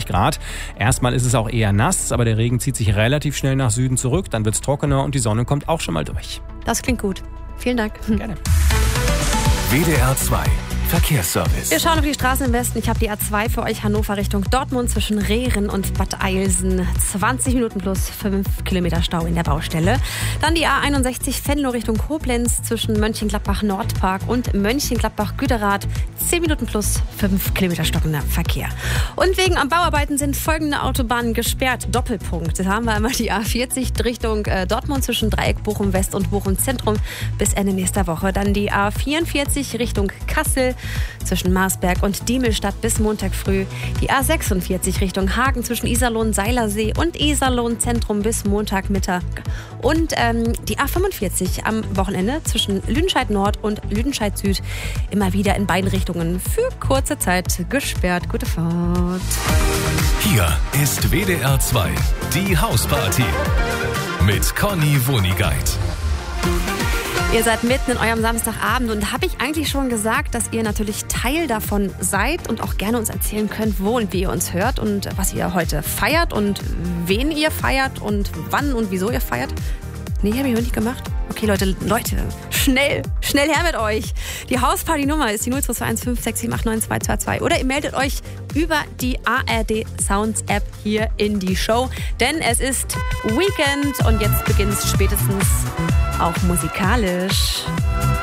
Grad. Erstmal ist es auch eher nass, aber der Regen zieht sich relativ schnell nach Süden zurück. Dann wird es trockener und die Sonne kommt auch schon mal durch. Das klingt gut. Vielen Dank. Gerne. WDR 2 Verkehrsservice. Wir schauen auf die Straßen im Westen. Ich habe die A2 für euch, Hannover Richtung Dortmund zwischen Rehren und Bad Eilsen. 20 Minuten plus 5 Kilometer Stau in der Baustelle. Dann die A61 Venlo Richtung Koblenz zwischen Mönchengladbach-Nordpark und Mönchengladbach-Güderath. 10 Minuten plus 5 Kilometer stockender Verkehr. Und wegen am Bauarbeiten sind folgende Autobahnen gesperrt. Doppelpunkt. Da haben wir einmal die A40 Richtung Dortmund zwischen Dreieck Bochum West und Bochum Zentrum bis Ende nächster Woche. Dann die A44 Richtung Kassel zwischen Marsberg und Diemelstadt bis Montag früh. Die A46 Richtung Hagen zwischen Iserlohn-Seilersee und Iserlohn-Zentrum bis Montagmittag. Und die A45 am Wochenende zwischen Lüdenscheid-Nord und Lüdenscheid-Süd immer wieder in beiden Richtungen für kurze Zeit gesperrt. Gute Fahrt. Hier ist WDR 2, die Hausparty mit Conny Wonigkeit. Ihr seid mitten in eurem Samstagabend und habe ich eigentlich schon gesagt, dass ihr natürlich Teil davon seid und auch gerne uns erzählen könnt, wo und wie ihr uns hört und was ihr heute feiert und wen ihr feiert und wann und wieso ihr feiert? Nee, habe ich noch nicht gemacht. Okay, Leute, schnell her mit euch. Die Hausparty-Nummer ist die 022156789222 oder ihr meldet euch über die ARD Sounds App hier in die Show, denn es ist Weekend und jetzt beginnt es spätestens auch musikalisch.